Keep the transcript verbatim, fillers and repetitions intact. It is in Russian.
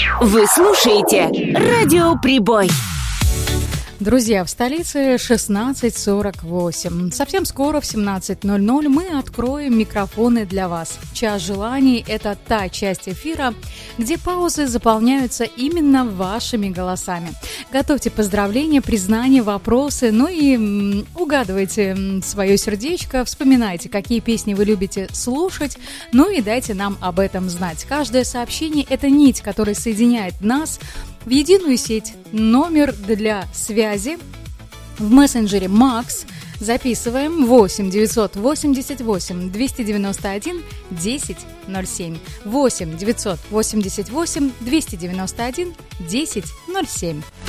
Вы слушаете Радио Прибой. Друзья, в столице шестнадцать сорок восемь. Совсем скоро в семнадцать ноль ноль мы откроем микрофоны для вас. Час желаний – это та часть эфира, где паузы заполняются именно вашими голосами. Готовьте поздравления, признания, вопросы, ну и м, угадывайте свое сердечко, вспоминайте, какие песни вы любите слушать, ну и дайте нам об этом знать. Каждое сообщение – это нить, которая соединяет нас в единую сеть. Номер для связи в мессенджере Макс записываем восемь девятьсот восемьдесят восемь двести девяносто один десять ноль семь. восемь девятьсот восемьдесят восемь двести девяносто один десять ноль семь.